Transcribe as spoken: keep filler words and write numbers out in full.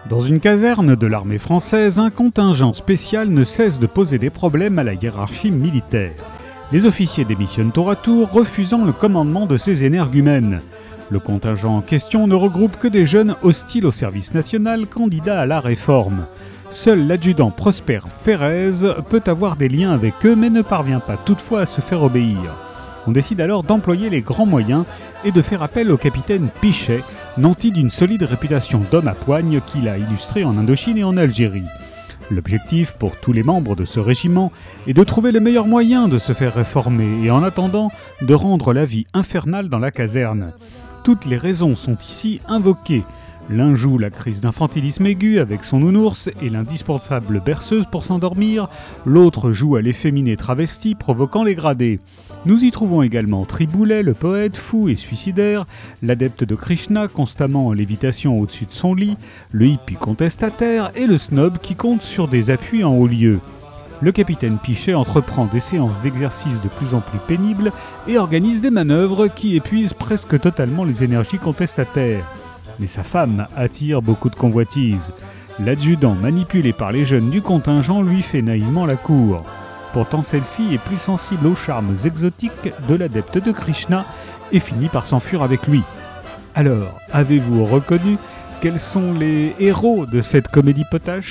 Dans une caserne de l'armée française, un contingent spécial ne cesse de poser des problèmes à la hiérarchie militaire. Les officiers démissionnent tour à tour, refusant le commandement de ces énergumènes. Le contingent en question ne regroupe que des jeunes hostiles au service national, candidats à la réforme. Seul l'adjudant Prosper Ferrez peut avoir des liens avec eux, mais ne parvient pas toutefois à se faire obéir. On décide alors d'employer les grands moyens et de faire appel au capitaine Pichet, nanti d'une solide réputation d'homme à poigne qu'il a illustré en Indochine et en Algérie. L'objectif pour tous les membres de ce régiment est de trouver le meilleur moyen de se faire réformer et en attendant de rendre la vie infernale dans la caserne. Toutes les raisons sont ici invoquées. L'un joue la crise d'infantilisme aigu avec son nounours et l'indispensable berceuse pour s'endormir, l'autre joue à l'efféminé travesti provoquant les gradés. Nous y trouvons également Triboulet, le poète fou et suicidaire, l'adepte de Krishna constamment en lévitation au-dessus de son lit, le hippie contestataire et le snob qui compte sur des appuis en haut lieu. Le capitaine Pichet entreprend des séances d'exercice de plus en plus pénibles et organise des manœuvres qui épuisent presque totalement les énergies contestataires. Mais sa femme attire beaucoup de convoitises. L'adjudant manipulé par les jeunes du contingent lui fait naïvement la cour. Pourtant celle-ci est plus sensible aux charmes exotiques de l'adepte de Krishna et finit par s'enfuir avec lui. Alors, avez-vous reconnu quels sont les héros de cette comédie potache ?